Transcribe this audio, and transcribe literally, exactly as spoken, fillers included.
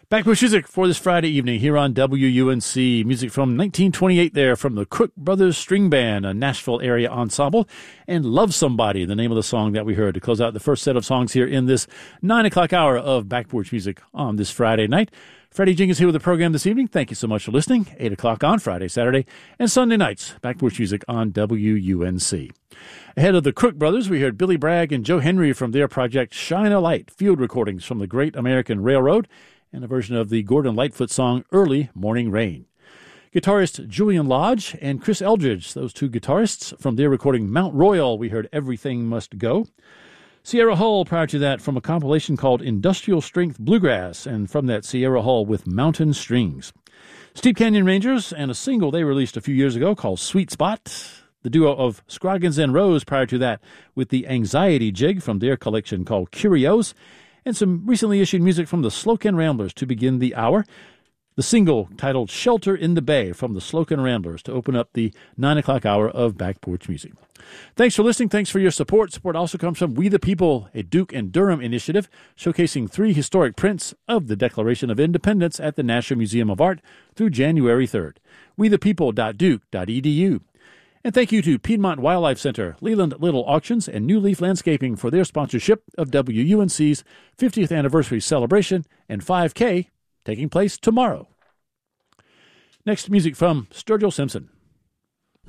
Backbush music for this Friday evening here on W U N C. Music from nineteen twenty-eight there from the Crook Brothers String Band, a Nashville area ensemble, and Love Somebody, the name of the song that we heard to close out the first set of songs here in this nine o'clock hour of Backbush music on this Friday night. Freddie Jenkins here with the program this evening. Thank you so much for listening. eight o'clock on Friday, Saturday, and Sunday nights. Backbush music on W U N C. Ahead of the Crook Brothers, we heard Billy Bragg and Joe Henry from their project Shine a Light, field recordings from the Great American Railroad, and a version of the Gordon Lightfoot song Early Morning Rain. Guitarist Julian Lodge and Chris Eldridge, those two guitarists, from their recording Mount Royal, we heard Everything Must Go. Sierra Hull, prior to that, from a compilation called Industrial Strength Bluegrass, and from that, Sierra Hull with Mountain Strings. Steep Canyon Rangers, and a single they released a few years ago called Sweet Spot. The duo of Scroggins and Rose, prior to that, with the Anxiety Jig from their collection called Curios, and some recently issued music from the Slocan Ramblers to begin the hour. The single titled Shelter in the Bay from the Slocan Ramblers to open up the nine o'clock hour of Back Porch Music. Thanks for listening. Thanks for your support. Support also comes from We the People, a Duke and Durham initiative showcasing three historic prints of the Declaration of Independence at the National Museum of Art through January third. we the people dot duke dot e d u. And thank you to Piedmont Wildlife Center, Leland Little Auctions, and New Leaf Landscaping for their sponsorship of W U N C's fiftieth anniversary celebration and five K taking place tomorrow. Next, music from Sturgill Simpson.